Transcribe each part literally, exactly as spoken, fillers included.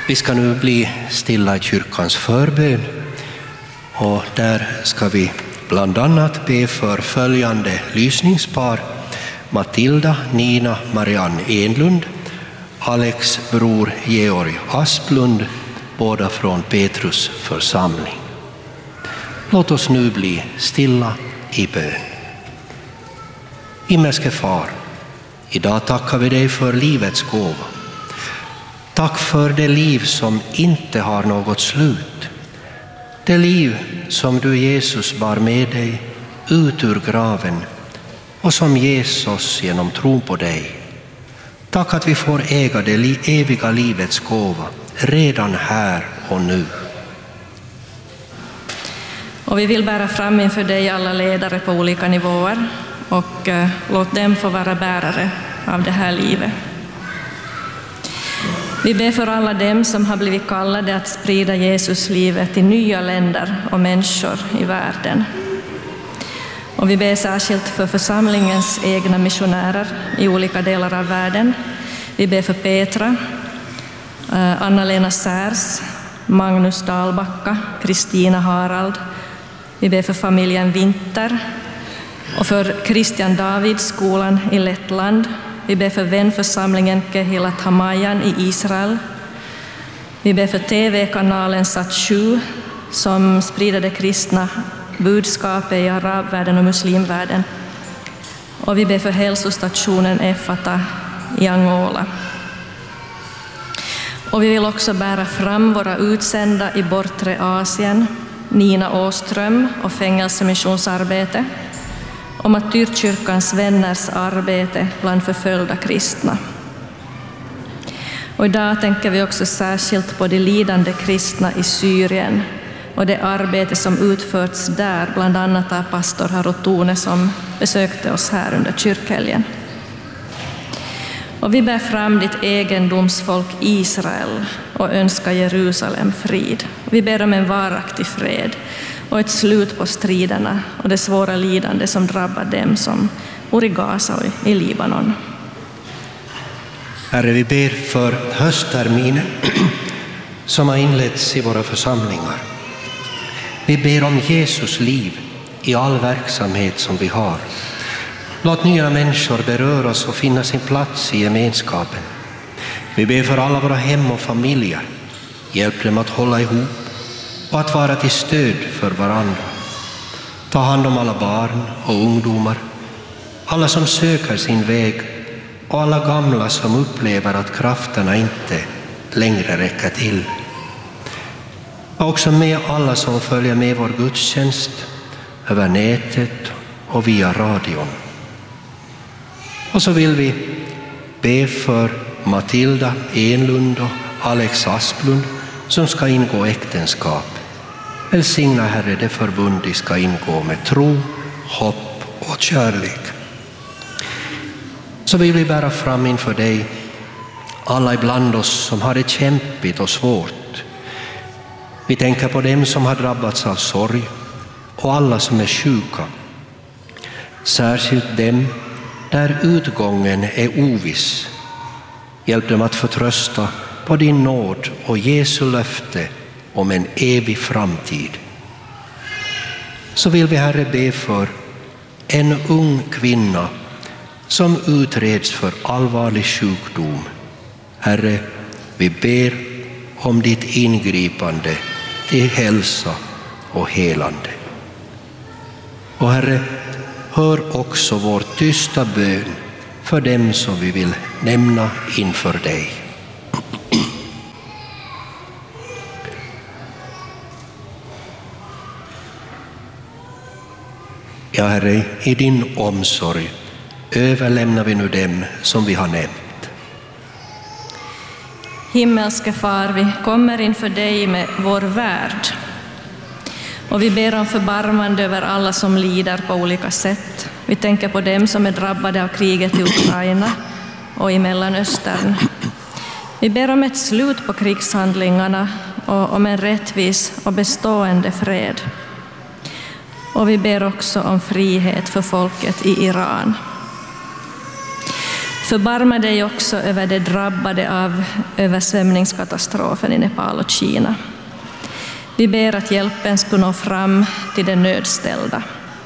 Vi ska nu bli stilla i kyrkans förbön, och där ska vi bland annat be för följande lysningspar: Matilda Nina Marianne Enlund, Alex bror Georg Asplund, båda från Petrus församling. Låt oss nu bli stilla i bön. Himmelske far, idag tackar vi dig för livets gåva. Tack för det liv som inte har något slut. Det liv som du, Jesus, bar med dig ut ur graven och som ges oss genom tron på dig. Tack att vi får äga det eviga livets gåva redan här och nu. Och vi vill bära fram inför dig alla ledare på olika nivåer och eh, låt dem få vara bärare av det här livet. Vi ber för alla dem som har blivit kallade att sprida Jesus livet till nya länder och människor i världen. Och vi ber särskilt för församlingens egna missionärer i olika delar av världen. Vi ber för Petra, Anna-Lena Särs, Magnus Dalbacka, Kristina Harald. Vi ber för familjen Winter och för Christian Davids skolan i Lettland. Vi ber för vänförsamlingen Kehilat Hamayan i Israel. Vi ber för T V-kanalen Sat sju som sprider det kristna budskapet i arabvärlden och muslimvärlden. Och vi ber för hälsostationen Efata i Angola. Och vi vill också bära fram våra utsända i bortre Asien, Nina Åström och fängelsemissionsarbete, och Martyrkyrkans vänners arbete bland förföljda kristna. Och idag tänker vi också särskilt på de lidande kristna i Syrien och det arbete som utförts där, bland annat av pastor Harotone som besökte oss här under kyrkhelgen. Och vi bär fram ditt egendomsfolk Israel och önskar Jerusalem frid. Vi ber om en varaktig fred och ett slut på striderna och det svåra lidande som drabbar dem som bor i Gaza och i Libanon. Herre, vi ber för höstterminen som har inletts i våra församlingar. Vi ber om Jesus liv i all verksamhet som vi har. Låt nya människor beröras och finna sin plats i gemenskapen. Vi ber för alla våra hem och familjer. Hjälp dem att hålla ihop och att vara till stöd för varandra. Ta hand om alla barn och ungdomar, alla som söker sin väg och alla gamla som upplever att krafterna inte längre räcker till. Och också med alla som följer med vår gudstjänst över nätet och via radion. Och så vill vi be för Matilda Enlund och Alex Asplund som ska ingå äktenskap. Välsigna, Herre, det förbund de ska ingå med tro, hopp och kärlek. Så vill vi bära fram inför dig alla ibland oss som har det kämpigt och svårt. Vi tänker på dem som har drabbats av sorg och alla som är sjuka. Särskilt dem där utgången är oviss. Hjälp dem att förtrösta på din nåd och Jesu löfte om en evig framtid. Så vill vi, Herre, be för en ung kvinna som utreds för allvarlig sjukdom. Herre, vi ber om ditt ingripande till hälsa och helande. Och Herre, hör också vår tysta bön för dem som vi vill nämna inför dig. Ja, Herre, i din omsorg överlämnar vi nu dem som vi har nämnt. Himmelske far, vi kommer inför dig med vår värld. Och vi ber om förbarmande över alla som lider på olika sätt. Vi tänker på dem som är drabbade av kriget i Ukraina och i Mellanöstern. Vi ber om ett slut på krigshandlingarna och om en rättvis och bestående fred. Och vi ber också om frihet för folket i Iran. Förbarma dig också över de drabbade av översvämningskatastrofen i Nepal och Kina. Vi ber att hjälpen ska nå fram till de nödställda.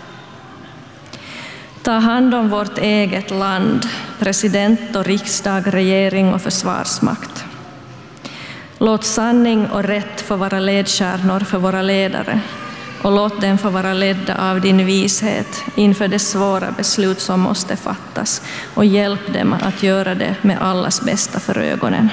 Ta hand om vårt eget land, president och riksdag, regering och försvarsmakt. Låt sanning och rätt få vara ledstjärnor för våra ledare och låt dem få vara ledda av din vishet inför de svåra beslut som måste fattas och hjälp dem att göra det med allas bästa för ögonen.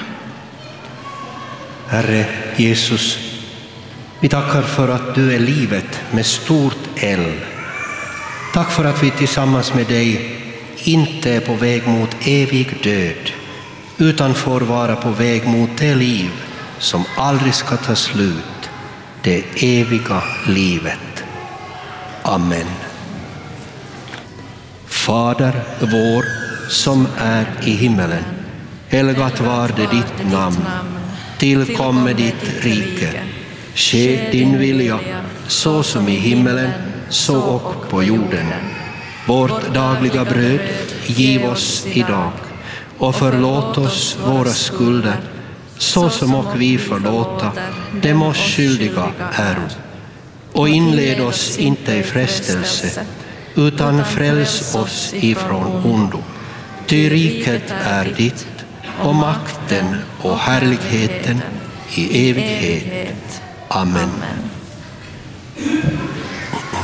Herre Jesus, vi tackar för att du är livet med stort L. Tack för att vi tillsammans med dig inte är på väg mot evig död, utan får vara på väg mot det liv som aldrig ska ta slut, det eviga livet. Amen. Fader vår som är i himmelen, helgat var det ditt namn. Tillkomme ditt rike. Ske din vilja, så som i himmelen, så och på jorden. Vårt dagliga bröd giv oss idag och förlåt oss våra skulder, så som och vi förlåta dem oss skyldiga äro. Och inled oss inte i frestelse, utan fräls oss ifrån ondo. Ty riket är ditt, och makten och härligheten i evighet. Amen.